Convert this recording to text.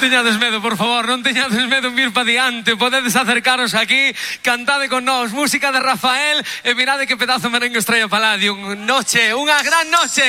teñades medo, por favor, non teñades medo en vir pa diante. Podedes acercaros aquí, cantade con nós, música de Rafael, e mirade que pedazo merengue Estrella Palladium. Noche, unha gran noche.